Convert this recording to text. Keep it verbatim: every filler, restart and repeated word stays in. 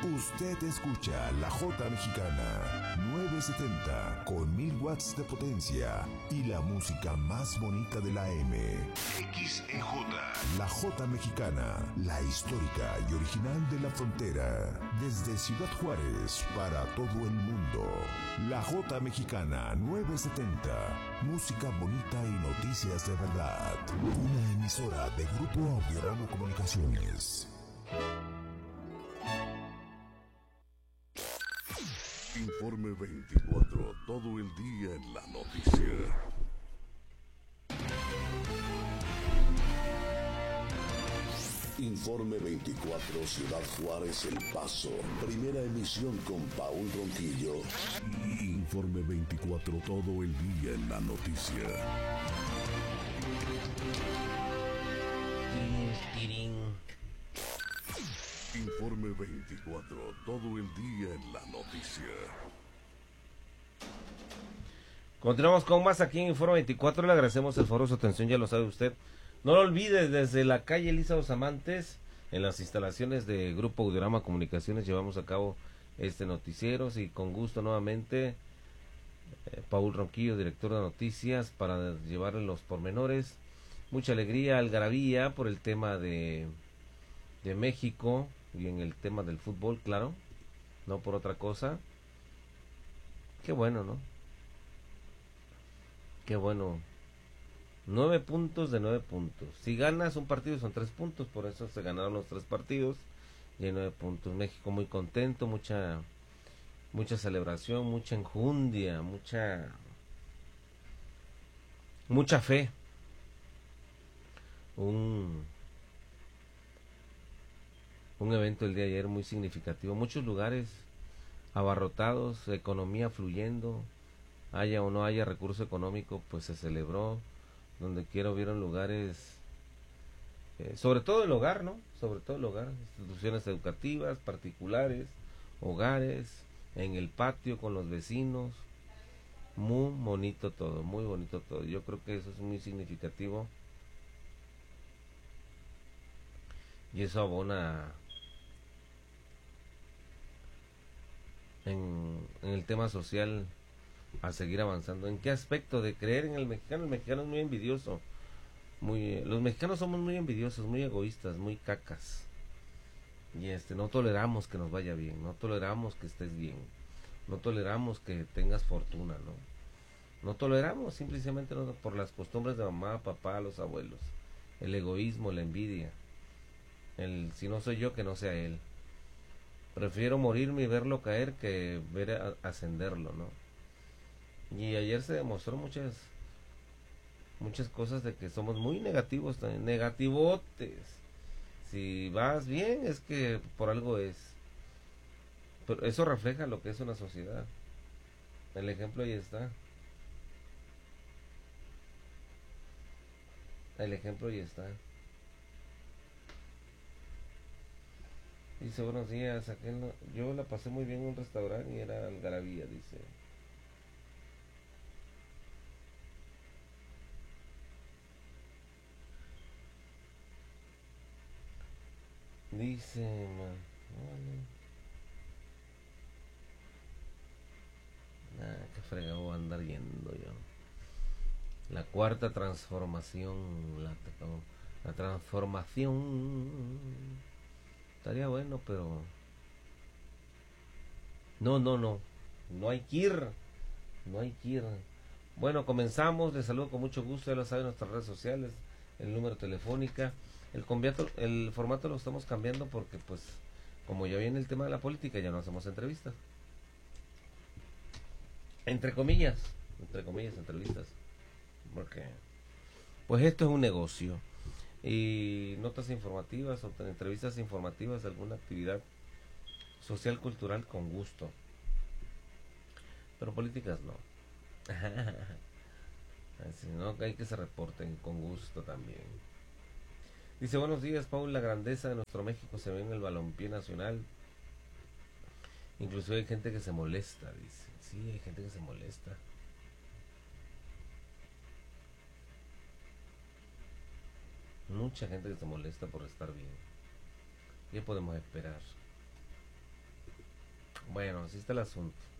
Usted escucha La Jota Mexicana nueve setenta con mil watts de potencia y la música más bonita de la M. X E J. La Jota Mexicana, la histórica y original de la frontera. Desde Ciudad Juárez para todo el mundo. La Jota Mexicana nueve setenta. Música bonita y noticias de verdad. Una emisora de Grupo Audiorama Comunicaciones. Informe veinticuatro, todo el día en la noticia. Informe veinticuatro, Ciudad Juárez, El Paso. Primera emisión con Paul Ronquillo. Informe veinticuatro, todo el día en la noticia. Informe veinticuatro, todo el día en la noticia. Continuamos con más aquí en Informe veinticuatro. Le agradecemos el foro, su atención, ya lo sabe usted. No lo olvide, desde la calle Elisa Dos Amantes, en las instalaciones de Grupo Audiorama Comunicaciones, llevamos a cabo este noticiero. Y con gusto nuevamente, eh, Paul Ronquillo, director de noticias, para llevarle los pormenores. Mucha alegría, algarabía por el tema de, de México y en el tema del fútbol, claro, no por otra cosa. Qué bueno, ¿no? Qué bueno. Nueve puntos de nueve puntos. Si ganas un partido son tres puntos, por eso se ganaron los tres partidos y hay nueve puntos. México muy contento, mucha mucha celebración, mucha enjundia, mucha mucha fe. Un un evento el día de ayer muy significativo, muchos lugares abarrotados, economía fluyendo, haya o no haya recurso económico, pues se celebró. Donde quiera hubieron lugares, eh, sobre todo el hogar, ¿no? Sobre todo el hogar, instituciones educativas, particulares, hogares, en el patio con los vecinos, muy bonito todo, muy bonito todo. Yo creo que eso es muy significativo y eso abona en, en el tema social a seguir avanzando. ¿En qué aspecto? De creer en el mexicano. El mexicano es muy envidioso, muy los mexicanos somos muy envidiosos, muy egoístas, muy cacas, y este no toleramos que nos vaya bien, no toleramos que estés bien, no toleramos que tengas fortuna, no no toleramos, simplemente no, por las costumbres de mamá, papá, los abuelos, el egoísmo, la envidia, el si no soy yo, que no sea él. Prefiero morirme y verlo caer que ver a, ascenderlo, ¿no? Y ayer se demostró muchas muchas cosas de que somos muy negativos, también negativotes. Si vas bien es que por algo es. Pero eso refleja lo que es una sociedad. El ejemplo ahí está. El ejemplo ahí está. Dice, buenos días, aquel no, yo la pasé muy bien en un restaurante y era algarabía, dice. Dice, man, vale. Ah, qué fregado voy a andar yendo yo. La cuarta transformación, la, la transformación. Estaría bueno, pero... No, no, no. No hay que ir. No hay que ir. Bueno, comenzamos. Les saludo con mucho gusto. Ya lo saben, nuestras redes sociales, el número telefónica. El, conviato, el formato lo estamos cambiando porque, pues, como ya viene el tema de la política, ya no hacemos entrevistas. Entre comillas. Entre comillas, entrevistas. Porque, pues, esto es un negocio. Y notas informativas o entrevistas informativas de alguna actividad social, cultural, con gusto. Pero políticas no. Así, no, hay que se reporten con gusto también. Dice, buenos días, Paul, la grandeza de nuestro México se ve en el balompié nacional. Inclusive hay gente que se molesta, dice. Sí, hay gente que se molesta. Mucha gente que se molesta por estar bien. ¿Qué podemos esperar? Bueno, así está el asunto.